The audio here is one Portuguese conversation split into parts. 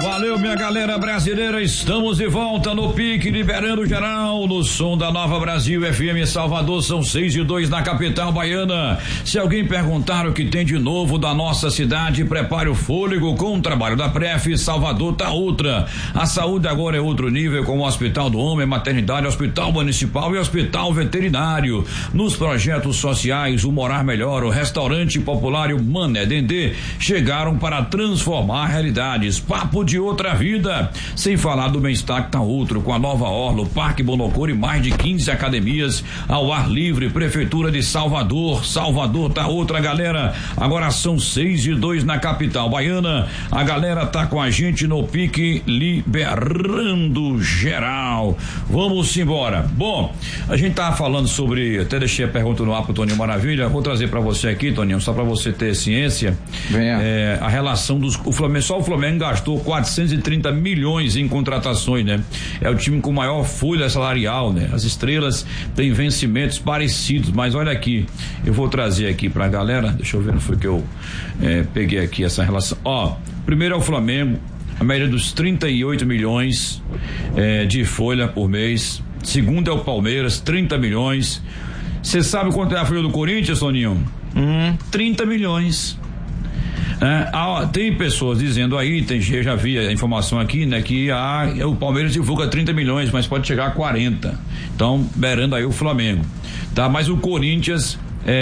Valeu, minha galera brasileira, estamos de volta no Pique, liberando geral, no som da Nova Brasil FM Salvador, são 6:02 na capital baiana. Se alguém perguntar o que tem de novo da nossa cidade, prepare o fôlego com o trabalho da Pref, Salvador tá outra. A saúde agora é outro nível, com o Hospital do Homem, Maternidade, Hospital Municipal e Hospital Veterinário. Nos projetos sociais, o Morar Melhor, o Restaurante Popular e o Mané Dendê chegaram para transformar realidades. Papo de outra vida, sem falar do bem-estar que tá outro, com a nova orla, o Parque Bonocor e mais de 15 academias ao ar livre, Prefeitura de Salvador tá outra, galera. Agora são 6:02 na capital baiana, a galera tá com a gente no Pique liberando geral. Vamos embora. Bom, a gente tava falando sobre, até deixei a pergunta no ar pro Toninho Maravilha, vou trazer para você aqui, Toninho, só para você ter ciência. A relação o Flamengo, só o Flamengo gastou 430 milhões em contratações, né? É o time com maior folha salarial, né? As estrelas têm vencimentos parecidos, mas olha aqui, eu vou trazer aqui pra galera, deixa eu ver, não foi que eu peguei aqui essa relação. Primeiro é o Flamengo, a média dos 38 milhões de folha por mês. Segundo é o Palmeiras, 30 milhões. Você sabe quanto é a folha do Corinthians, Toninho? 30 milhões. Tem pessoas dizendo aí, eu já vi a informação aqui, né, que o Palmeiras divulga 30 milhões, mas pode chegar a 40. Então, beirando aí o Flamengo, tá? Mas o Corinthians,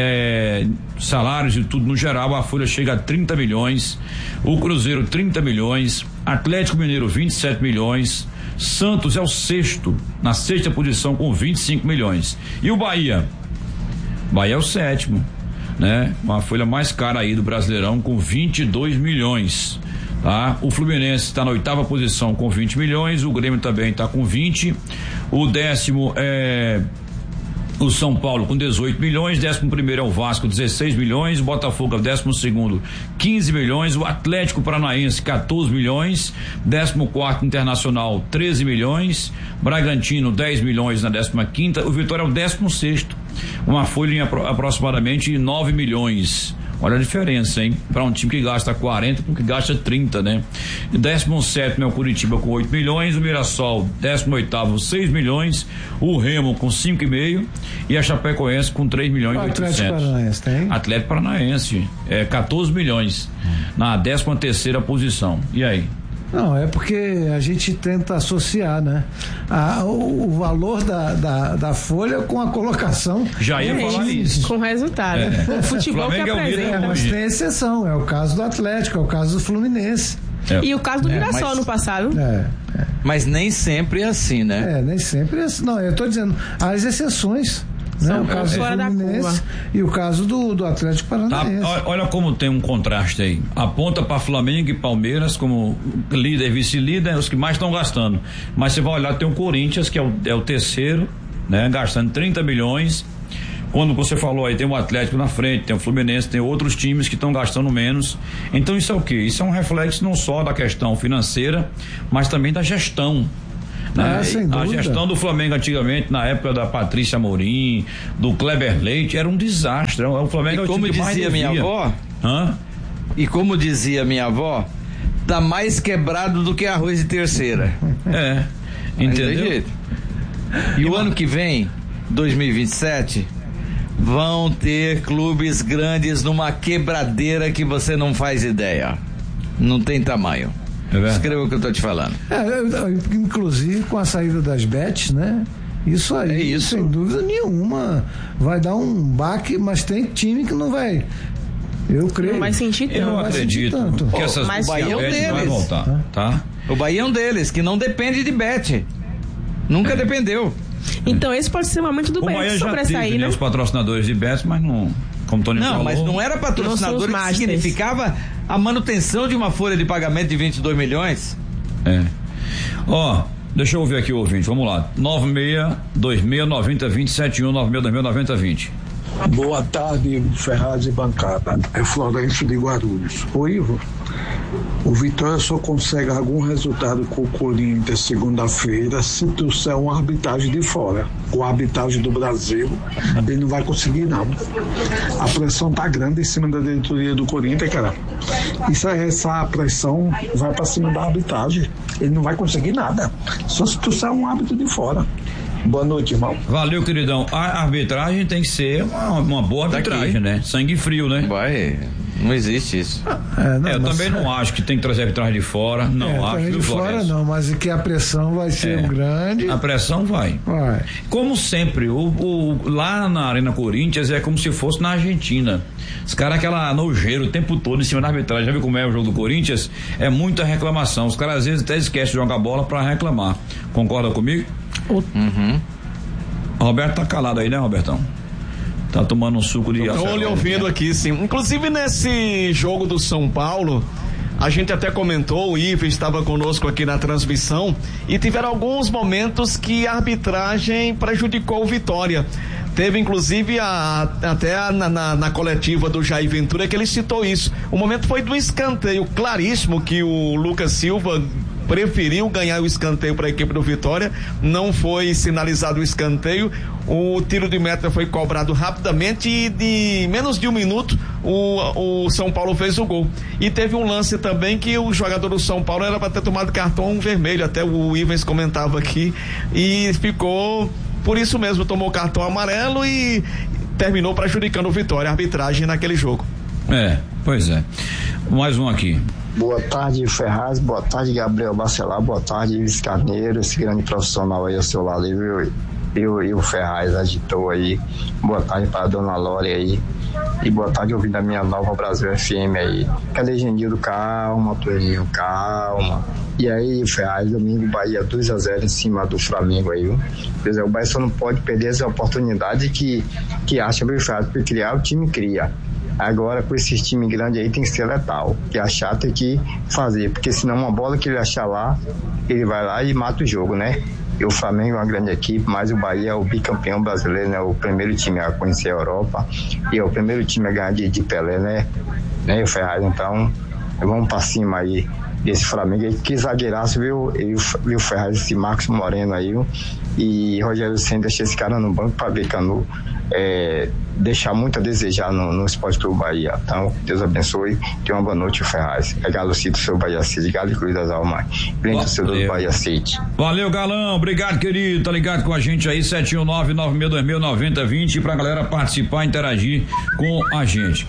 salários e tudo no geral, a folha chega a 30 milhões, o Cruzeiro 30 milhões, Atlético Mineiro 27 milhões, Santos é o sexto, na sexta posição com 25 milhões. E o Bahia? Bahia é o sétimo, né? Uma folha mais cara aí do Brasileirão com 22 milhões, tá? O Fluminense está na oitava posição com 20 milhões, o Grêmio também está com 20, o décimo é o São Paulo com 18 milhões, 11º é o Vasco, 16 milhões, o Botafogo é o 12º, 15 milhões, o Atlético Paranaense 14 milhões, 14º Internacional 13 milhões, Bragantino 10 milhões na 15ª, o Vitória é o 16º, uma folha em aproximadamente 9 milhões. Olha a diferença, hein? Para um time que gasta 40, porque gasta 30, né? 17º é o Curitiba com 8 milhões, o Mirassol 18º, 6 milhões, o Remo com 5,5 e a Chapecoense com 3 milhões e 800. Atlético Paranaense tem? Atlético Paranaense, 14 milhões na 13ª posição. E aí? Não, é porque a gente tenta associar, né? O valor da folha com a colocação. Já ia falar isso. Com o resultado. O futebol que apresenta. Mas tem exceção, é o caso do Atlético, é o caso do Fluminense. E o caso do Mirassol no passado. Mas nem sempre é assim, né? Nem sempre é assim. Não, eu tô dizendo, as exceções. O caso do Fluminense e o caso do Atlético Paranaense. Olha como tem um contraste aí. Aponta para Flamengo e Palmeiras como líder e vice-líder, os que mais estão gastando. Mas você vai olhar, tem o Corinthians, que é o terceiro, né? Gastando 30 milhões. Quando você falou aí, tem o Atlético na frente, tem o Fluminense, tem outros times que estão gastando menos. Então isso é o quê? Isso é um reflexo não só da questão financeira, mas também da gestão. A gestão do Flamengo antigamente, na época da Patrícia Amorim, do Kleber Leite, era um desastre. O Flamengo, e como dizia minha avó, tá mais quebrado do que arroz de terceira. Entendeu? E o ano que vem, 2027, vão ter clubes grandes numa quebradeira que você não faz ideia. Não tem tamanho. Escreva o que eu tô te falando. Inclusive com a saída das bets, né? Isso aí, sem dúvida nenhuma, vai dar um baque, mas tem time que não vai. Eu creio. Não vai sentir tanto. Eu não acredito que essas o Bahia é um deles. Vai voltar, tá? O Bahia é um deles, que não depende de bet. Nunca dependeu. Então esse pode ser o momento do bet sobressair, né? Os patrocinadores de bet, mas não. Como Tony falou. Mas não era patrocinador, que significava a manutenção de uma folha de pagamento de 22 milhões. Deixa eu ouvir aqui o ouvinte, vamos lá. 9626902071, 96269020. Boa tarde, Ferraz e bancada. É Florencio de Guarulhos. Ô Ivo, O Vitória só consegue algum resultado com o Corinthians segunda-feira se trouxer uma arbitragem de fora. Com a arbitragem do Brasil, ele não vai conseguir, não. A pressão tá grande em cima da diretoria do Corinthians, cara. Essa pressão vai para cima da arbitragem. Ele não vai conseguir nada. Só se trouxer um árbitro de fora. Boa noite, irmão. Valeu, queridão. A arbitragem tem que ser uma boa arbitragem, né? Sangue frio, né? Não existe isso. Eu também não acho que tem que trazer arbitragem de fora. Não acho. De fora não, mas que a pressão vai ser grande. A pressão vai. Como sempre, lá na Arena Corinthians é como se fosse na Argentina. Os caras aquela nojeira o tempo todo em cima da arbitragem. Já viu como é o jogo do Corinthians? É muita reclamação. Os caras às vezes até esquecem de jogar bola pra reclamar. Concorda comigo? Uhum. O Roberto tá calado aí, né, Robertão? Tá tomando um suco de Estou lhe ouvindo aqui, sim. Inclusive nesse jogo do São Paulo, a gente até comentou, o Ivo estava conosco aqui na transmissão, e tiveram alguns momentos que a arbitragem prejudicou o Vitória. Teve inclusive até na coletiva do Jair Ventura que ele citou isso. O momento foi do escanteio claríssimo que o Lucas Silva preferiu ganhar o escanteio para a equipe do Vitória, não foi sinalizado o escanteio, o tiro de meta foi cobrado rapidamente e de menos de um minuto o São Paulo fez o gol. E teve um lance também que o jogador do São Paulo era para ter tomado cartão vermelho, até o Ivens comentava aqui, e ficou, por isso mesmo, tomou cartão amarelo e terminou prejudicando o Vitória, a arbitragem naquele jogo. Pois é. Mais um aqui. Boa tarde, Ferraz. Boa tarde, Gabriel Bacelar. Boa tarde, Ives Carneiro, esse grande profissional aí ao seu lado, e o Ferraz, editor aí. Boa tarde para a dona Lore aí. E boa tarde ouvindo a minha nova Brasil FM aí. Cadê Genildo? Calma, Toninho, calma. E aí, Ferraz, domingo, Bahia 2-0 em cima do Flamengo aí, viu? Quer dizer, o Bahia só não pode perder essa oportunidade que acha, viu, Ferraz? Porque criar, o time cria. Agora, com esses times grandes aí, tem que ser letal. Que achar tem que fazer. Porque senão uma bola que ele achar lá, ele vai lá e mata o jogo, né? E o Flamengo é uma grande equipe, mas o Bahia é o bicampeão brasileiro, né? O primeiro time a conhecer a Europa. E é o primeiro time a ganhar de Pelé, né? O Ferraz. Então, vamos pra cima aí desse Flamengo aí. Que zagueiraço, viu? E o Ferraz, esse Marcos Moreno aí, viu? E Rogério Ceni deixa esse cara no banco pra ver Canu. Deixar muito a desejar no Esporte Clube Bahia. Então, Deus abençoe. Tenha uma boa noite, Ferraz. É Galo City, seu Bahia City, Galo e Cruz das Almas. Grande torcedor do Bahia City. Valeu, Galão. Obrigado, querido. Tá ligado com a gente aí, 719-9620-9020, pra galera participar, interagir com a gente.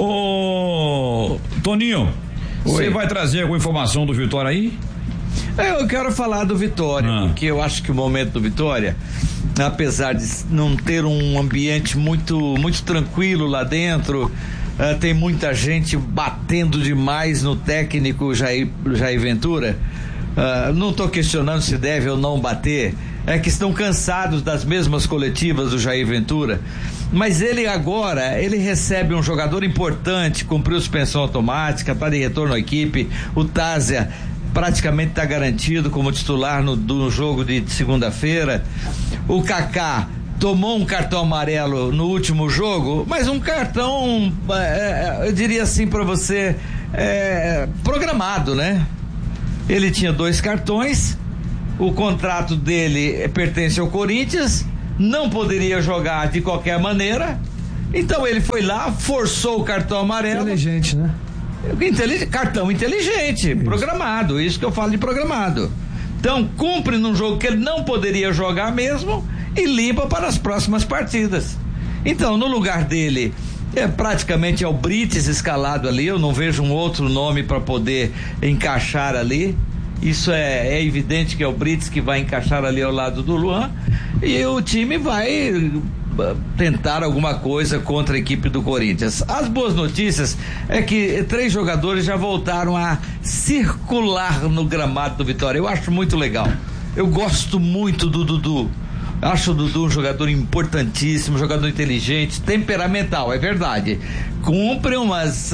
Ô, Toninho, você vai trazer alguma informação do Vitória aí? Eu quero falar do Vitória, porque eu acho que o momento do Vitória, apesar de não ter um ambiente muito tranquilo lá dentro, tem muita gente batendo demais no técnico Jair Ventura. Não estou questionando se deve ou não bater, é que estão cansados das mesmas coletivas do Jair Ventura, mas ele recebe um jogador importante, cumpriu suspensão automática, está de retorno à equipe. O Tázia praticamente está garantido como titular no jogo de segunda-feira. O Kaká tomou um cartão amarelo no último jogo, mas um cartão, eu diria assim para você, programado, né? Ele tinha 2 cartões, o contrato dele pertence ao Corinthians, não poderia jogar de qualquer maneira, então ele foi lá, forçou o cartão amarelo. Inteligente, né? Cartão inteligente, isso. Programado, isso que eu falo de programado. Então, cumpre num jogo que ele não poderia jogar mesmo e limpa para as próximas partidas. Então, no lugar dele, praticamente é o Brites escalado ali, eu não vejo um outro nome para poder encaixar ali. Isso é evidente que é o Brites que vai encaixar ali ao lado do Luan, e o time vai tentar alguma coisa contra a equipe do Corinthians. As boas notícias é que 3 jogadores já voltaram a circular no gramado do Vitória. Eu acho muito legal. Eu gosto muito do Dudu. Acho o Dudu um jogador importantíssimo, jogador inteligente, temperamental, é verdade. Cumpre umas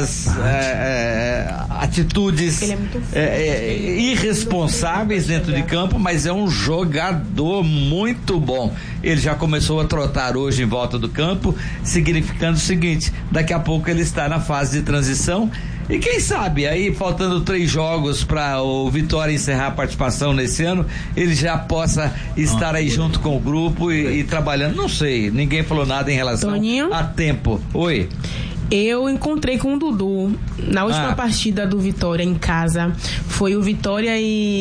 atitudes irresponsáveis dentro de campo, mas é um jogador muito bom. Ele já começou a trotar hoje em volta do campo, significando o seguinte: daqui a pouco ele está na fase de transição E quem sabe, aí faltando 3 jogos para o Vitória encerrar a participação nesse ano, ele já possa estar aí junto com o grupo e trabalhando. Não sei, ninguém falou nada em relação Toninho? a tempo. Oi. Eu encontrei com o Dudu na última partida do Vitória em casa. Foi o Vitória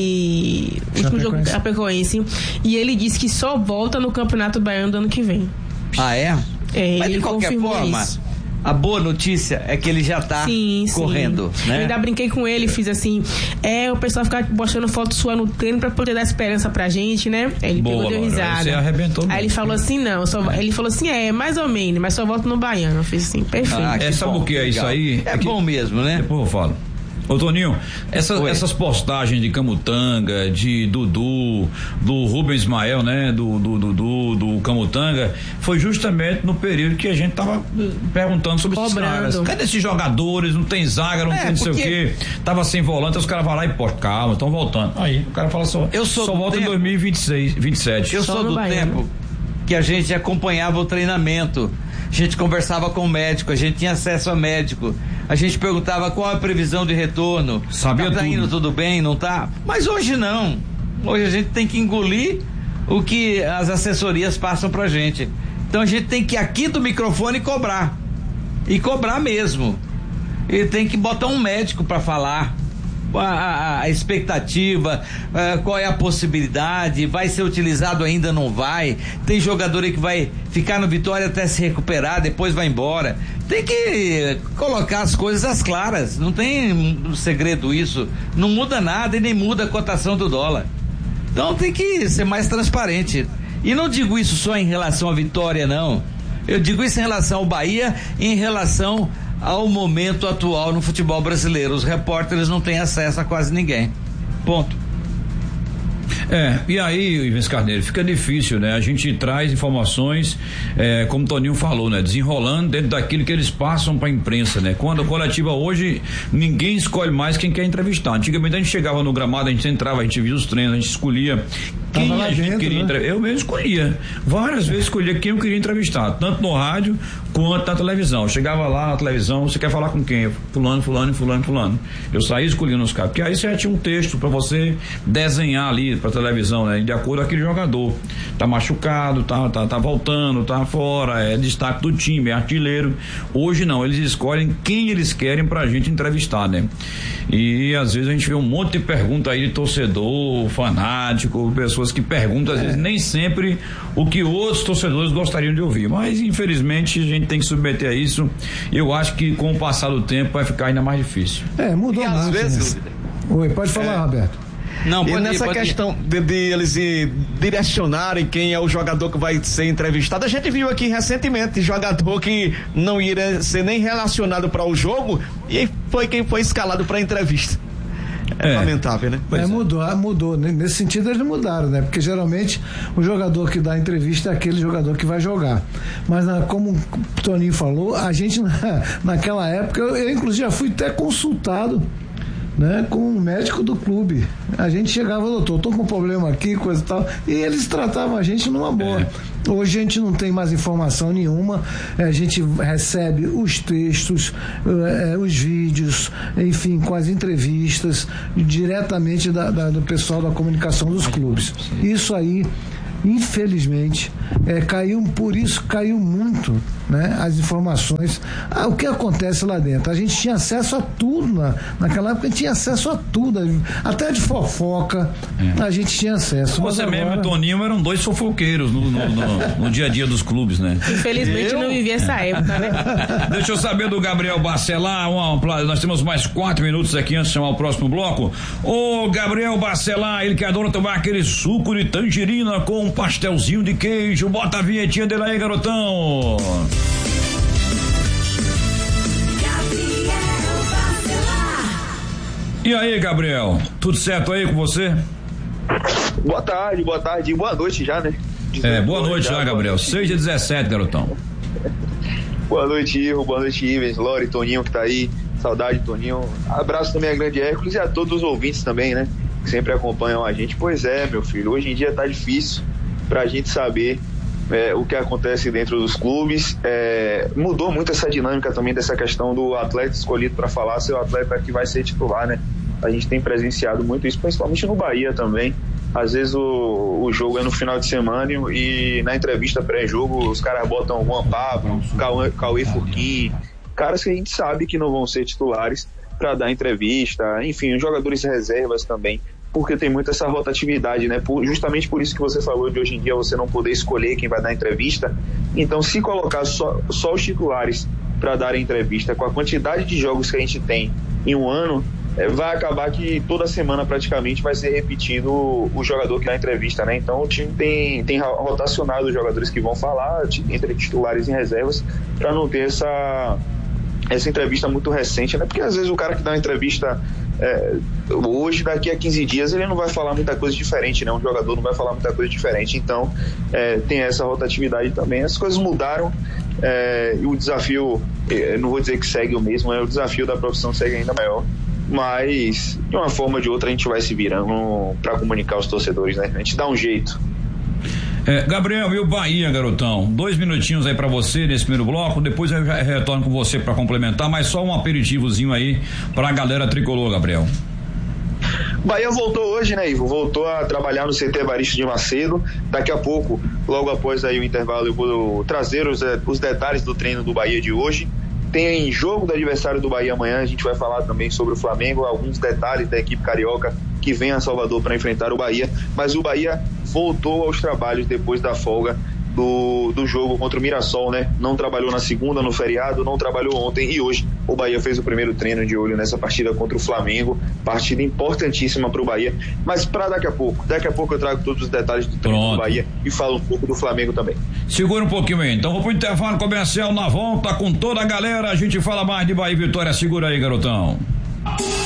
e o último jogo da Chapecoense. E ele disse que só volta no Campeonato Baiano do ano que vem. Ah, é? Mas de qualquer forma, isso. A boa notícia é que ele já tá correndo, né? Eu ainda brinquei com ele, fiz assim, o pessoal ficar postando foto sua no treino pra poder dar esperança pra gente, né? Aí ele pegou, deu risada. Você arrebentou. Aí ele falou assim, ele falou assim, mais ou menos, mas só volto no Baiano. Eu fiz assim, perfeito. Sabe o que é isso aí? É bom mesmo, né? Depois eu falo. Ô Toninho, essas postagens de Camutanga, de Dudu, do Rubens Ismael, né? Do Dudu, do Camutanga, foi justamente no período que a gente tava perguntando sobre esses caras. Cadê esses jogadores? Não tem zaga, não tem não sei o quê. Tava sem volante, os caras vão lá e calma, estão voltando. Aí o cara fala só volta em 2026, 27. Eu sou do tempo que a gente acompanhava o treinamento. A gente conversava com o médico, a gente tinha acesso a médico, a gente perguntava qual a previsão de retorno, sabia tá indo tudo bem, não tá? Mas hoje não. Hoje a gente tem que engolir o que as assessorias passam pra gente. Então a gente tem que aqui do microfone cobrar. E cobrar mesmo. E tem que botar um médico pra falar a expectativa, qual é a possibilidade, vai ser utilizado ainda, não vai, tem jogador aí que vai ficar no Vitória até se recuperar, depois vai embora. Tem que colocar as coisas às claras, não tem segredo isso, não muda nada e nem muda a cotação do dólar. Então tem que ser mais transparente. E não digo isso só em relação à Vitória, não. Eu digo isso em relação ao Bahia e em relação ao momento atual no futebol brasileiro. Os repórteres não têm acesso a quase ninguém. Ponto. E aí, Ivens Carneiro, fica difícil, né? A gente traz informações, como o Toninho falou, né? Desenrolando dentro daquilo que eles passam pra imprensa, né? Quando a coletiva hoje, ninguém escolhe mais quem quer entrevistar. Antigamente a gente chegava no gramado, a gente entrava, a gente via os treinos, a gente escolhia quem a gente queria entrevistar. Eu mesmo escolhia. Várias vezes escolhia quem eu queria entrevistar, tanto no rádio quanto na televisão. Eu chegava lá na televisão, você quer falar com quem? Fulano. Eu saía escolhendo os caras, porque aí você já tinha um texto pra você desenhar ali pra televisão, né? De acordo com aquele jogador. Tá machucado, tá voltando, tá fora, é destaque do time, é artilheiro. Hoje não, eles escolhem quem eles querem pra gente entrevistar, né? E às vezes a gente vê um monte de pergunta aí de torcedor, fanático, pessoas que perguntam, às vezes nem sempre o que outros torcedores gostariam de ouvir, mas infelizmente a gente tem que submeter a isso. Eu acho que com o passar do tempo vai ficar ainda mais difícil. Mudou e muito. Às vezes... Oi, pode falar, Roberto. Não, e nessa questão de eles direcionarem quem é o jogador que vai ser entrevistado, a gente viu aqui recentemente jogador que não iria ser nem relacionado para o jogo e foi quem foi escalado para a entrevista. Lamentável, né? Mudou. Nesse sentido eles mudaram, né? Porque geralmente o jogador que dá entrevista é aquele jogador que vai jogar. Mas como o Toninho falou, a gente naquela época, eu inclusive já fui até consultado, né, com o médico do clube. A gente chegava, doutor, tô com um problema aqui, coisa e tal, e eles tratavam a gente numa boa. Hoje a gente não tem mais informação nenhuma, a gente recebe os textos, os vídeos, enfim, com as entrevistas diretamente do pessoal da comunicação dos clubes. Isso aí, infelizmente, caiu muito, né, as informações. O que acontece lá dentro? A gente tinha acesso a tudo, naquela época a gente tinha acesso a tudo, até de fofoca, a gente tinha acesso. Você agora... mesmo e o Toninho eram dois fofoqueiros no dia a dia dos clubes, né? Infelizmente eu não vivi essa época, né? Deixa eu saber do Gabriel Bacelar, nós temos mais 4 minutos aqui antes de chamar o próximo bloco. Ô Gabriel Bacelar, ele que adora tomar aquele suco de tangerina com um pastelzinho de queijo. Bota a vinhetinha dele aí, garotão. E aí, Gabriel, tudo certo aí com você? Boa tarde, boa noite já, né? Boa noite já, Gabriel. 6h17, garotão. Boa noite, Ivo, boa noite, Ivens, Lore, Toninho que tá aí, saudade, Toninho. Abraço também a Grande Hércules e a todos os ouvintes também, né? Que sempre acompanham a gente. Pois é, meu filho, hoje em dia tá difícil pra gente saber o que acontece dentro dos clubes. Mudou muito essa dinâmica também dessa questão do atleta escolhido para falar, ser o atleta que vai ser titular, né? A gente tem presenciado muito isso, principalmente no Bahia também. Às vezes o jogo é no final de semana e na entrevista pré-jogo os caras botam Juan Pablo, Cauê Furquim, caras que a gente sabe que não vão ser titulares para dar entrevista, enfim, os jogadores reservas também, porque tem muito essa rotatividade, né? Justamente por isso que você falou de hoje em dia você não poder escolher quem vai dar entrevista. Então, se colocar só os titulares para dar entrevista, com a quantidade de jogos que a gente tem em um ano, vai acabar que toda semana praticamente vai ser repetido o jogador que dá entrevista, né? Então o time tem rotacionado os jogadores que vão falar entre titulares e reservas para não ter essa entrevista muito recente, né? Porque às vezes o cara que dá uma entrevista hoje, daqui a 15 dias, ele não vai falar muita coisa diferente, né? Um jogador não vai falar muita coisa diferente, então tem essa rotatividade também. As coisas mudaram e o desafio, não vou dizer que segue o mesmo, o desafio da profissão segue ainda maior, mas de uma forma ou de outra a gente vai se virando para comunicar aos torcedores, né? A gente dá um jeito. Gabriel, e o Bahia, garotão? 2 minutinhos aí pra você nesse primeiro bloco, depois eu já retorno com você pra complementar, mas só um aperitivozinho aí pra galera tricolor, Gabriel. Bahia voltou hoje, né, Ivo? Voltou a trabalhar no CT Evaristo de Macedo. Daqui a pouco, logo após aí o intervalo, eu vou trazer os detalhes do treino do Bahia de hoje. Tem jogo do adversário do Bahia amanhã, a gente vai falar também sobre o Flamengo, alguns detalhes da equipe carioca que vem a Salvador para enfrentar o Bahia, mas o Bahia voltou aos trabalhos depois da folga do jogo contra o Mirassol, né? Não trabalhou na segunda, no feriado, não trabalhou ontem e hoje o Bahia fez o primeiro treino de olho nessa partida contra o Flamengo, partida importantíssima para o Bahia, mas para daqui a pouco eu trago todos os detalhes do treino do Bahia e falo um pouco do Flamengo também. Segura um pouquinho aí, então vou pro intervalo comercial, na volta com toda a galera, a gente fala mais de Bahia e Vitória, segura aí, garotão.